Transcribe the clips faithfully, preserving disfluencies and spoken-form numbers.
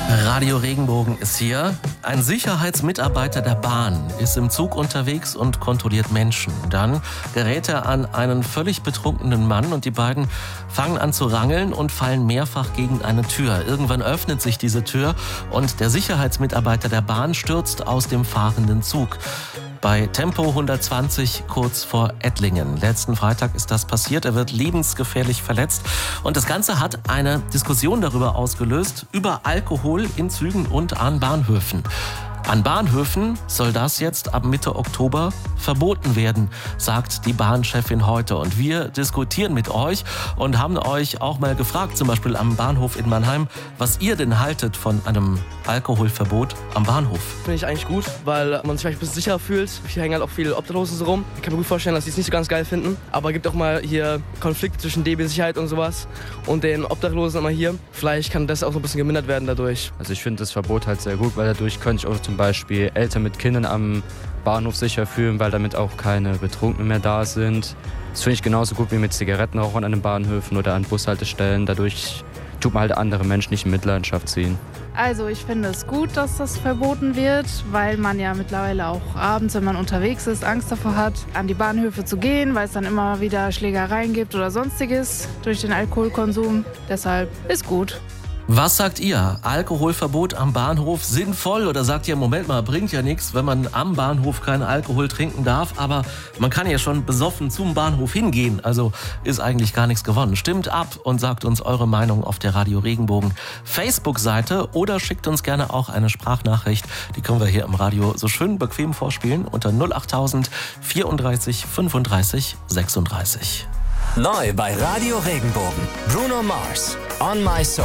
Radio Regenbogen ist hier. Ein Sicherheitsmitarbeiter der Bahn ist im Zug unterwegs und kontrolliert Menschen. Dann gerät er an einen völlig betrunkenen Mann und die beiden fangen an zu rangeln und fallen mehrfach gegen eine Tür. Irgendwann öffnet sich diese Tür und der Sicherheitsmitarbeiter der Bahn stürzt aus dem fahrenden Zug. Bei Tempo hundertzwanzig kurz vor Ettlingen. Letzten Freitag ist das passiert. Er wird lebensgefährlich verletzt. Und das Ganze hat eine Diskussion darüber ausgelöst, über Alkohol in Zügen und an Bahnhöfen. An Bahnhöfen soll das jetzt ab Mitte Oktober verboten werden, sagt die Bahnchefin heute. Und wir diskutieren mit euch und haben euch auch mal gefragt, zum Beispiel am Bahnhof in Mannheim, was ihr denn haltet von einem Alkoholverbot am Bahnhof. Finde ich eigentlich gut, weil man sich vielleicht ein bisschen sicherer fühlt. Hier hängen halt auch viele Obdachlose so rum. Ich kann mir gut vorstellen, dass die es nicht so ganz geil finden. Aber es gibt auch mal hier Konflikte zwischen D B-Sicherheit und sowas und den Obdachlosen immer hier. Vielleicht kann das auch so ein bisschen gemindert werden dadurch. Also ich finde das Verbot halt sehr gut, weil dadurch könnte ich auch zum Beispiel Eltern mit Kindern am Bahnhof sicher fühlen, weil damit auch keine Betrunkenen mehr da sind. Das finde ich genauso gut wie mit Zigarettenrauchern an den Bahnhöfen oder an Bushaltestellen. Dadurch tut man halt andere Menschen nicht in Mitleidenschaft ziehen. Also ich finde es gut, dass das verboten wird, weil man ja mittlerweile auch abends, wenn man unterwegs ist, Angst davor hat, an die Bahnhöfe zu gehen, weil es dann immer wieder Schlägereien gibt oder sonstiges durch den Alkoholkonsum. Deshalb ist gut. Was sagt ihr? Alkoholverbot am Bahnhof sinnvoll? Oder sagt ihr, Moment mal, bringt ja nichts, wenn man am Bahnhof keinen Alkohol trinken darf, aber man kann ja schon besoffen zum Bahnhof hingehen, also ist eigentlich gar nichts gewonnen. Stimmt ab und sagt uns eure Meinung auf der Radio Regenbogen Facebook-Seite oder schickt uns gerne auch eine Sprachnachricht, die können wir hier im Radio so schön bequem vorspielen unter null achttausend vierunddreißig fünfunddreißig sechsunddreißig. Neu bei Radio Regenbogen. Bruno Mars, On My Soul.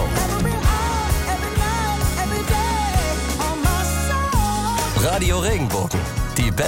Radio Regenbogen. Die